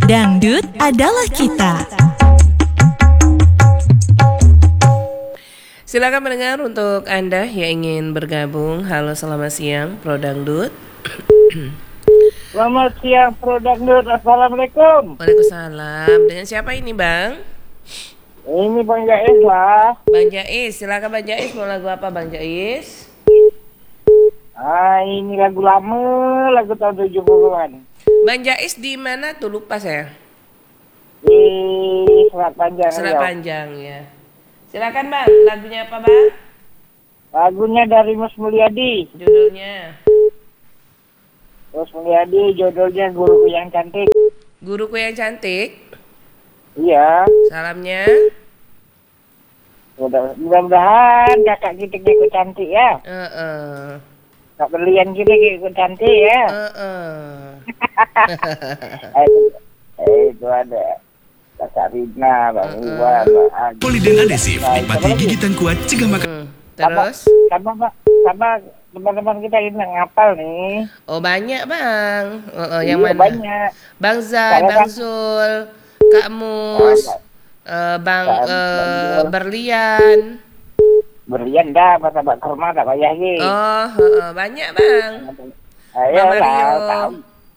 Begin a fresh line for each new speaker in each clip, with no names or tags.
Dangdut adalah kita.
Silakan mendengar untuk Anda yang ingin bergabung. Halo, selamat siang Pro Dangdut.
Selamat siang Pro Dangdut. Assalamualaikum.
Waalaikumsalam. Dengan siapa ini, Bang?
Ini Bang Jais lah.
Bang Jais, silakan Bang Jais. Mau lagu apa Bang Jais?
Ini lagu lama, lagu tahun 70-an.
Bang Jais di mana tuh? Lupa saya.
Di Selat Panjang.
Selat
Riau.
Panjang ya. Silakan Bang, lagunya apa Bang?
Lagunya dari Mas Mulyadi.
Judulnya
Mas Mulyadi, judulnya Guruku Yang Cantik.
Guruku Yang Cantik.
Iya.
Salamnya.
Mudah-mudahan kakak kita ikut cantik ya. Kak berlian kita ikut cantik ya. Itu ada Kakak Rina, Bang Iwan, Bang Agi.
Poliden adesif, nikmati gigitan kuat, cegah makan.
Terus?
Sama teman-teman kita ini ngapal nih.
Oh banyak Bang. Yang
Iya,
mana?
banyak.
Bang Zai,
Kalau
Bang
kan-
Zul, Kak Mus, Bang Berlian.
Berlian dah, mata kurma tak payah lagi.
Banyak Bang.
Ayo
Bang Mario.
lah, tahu.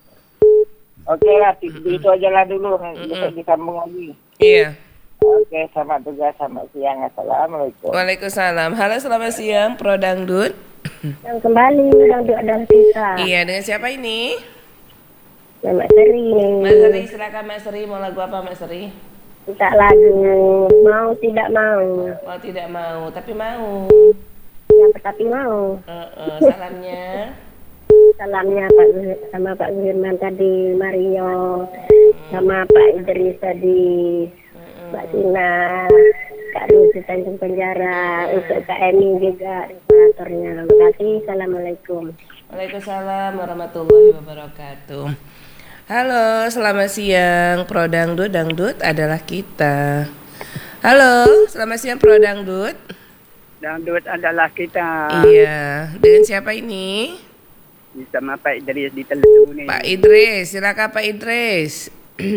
Oke lah, itu aja lah dulu. Bisa disambung lagi.
Iya.
Oke, selamat tugas, selamat siang. Assalamualaikum.
Waalaikumsalam. Halo, selamat siang Pro Dangdut.
Yang kembali Dangdut adalah kita.
Iya, dengan siapa ini?
Mbak Seri.
Mas Seri, silakan Mas Seri. Mau lagu apa Mas Seri?
Minta lagu mau tidak mau.
Mau tidak mau, tapi mau.
Yang tetapi mau.
Salamnya.
Salamnya Pak sama Pak Firman tadi, Mario, sama Pak Idris tadi, Mbak Sina, Kak Rusi Tanjung Penjara, untuk Kak Emi juga operatornya. Terima kasih. Assalamualaikum.
Waalaikumsalam warahmatullahi wabarakatuh. Halo, selamat siang Pro Dangdut. Dangdut adalah kita. Halo, selamat siang Pro Dangdut.
Dangdut adalah kita.
Iya, dengan siapa ini?
Sama Pak Idris di Telugu nih.
Pak Idris, silakan Pak Idris.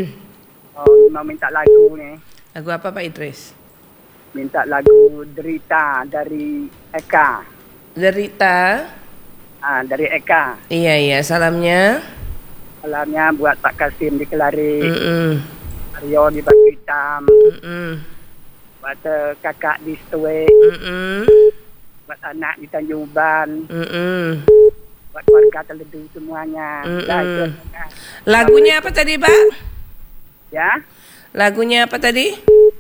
Mau minta lagu nih.
Lagu apa Pak Idris?
Minta lagu Derita dari Eka.
Derita.
Dari Eka.
Iya, salamnya.
Salamnya buat Pak Kasim di Kelari, Mario di Batu Hitam, buat kakak di Stue, buat anak di Tanjung Uban, buat warga Telugu semuanya.
Lagunya apa tadi Pak?
Ya,
Lagunya apa tadi?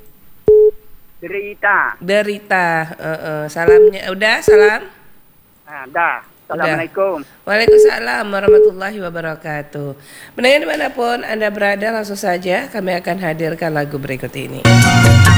Derita.
Derita. Salamnya udah, salam.
Dah. Assalamualaikum.
Waalaikumsalam warahmatullahi wabarakatuh. Mendengar dimanapun Anda berada, langsung saja kami akan hadirkan lagu berikut ini.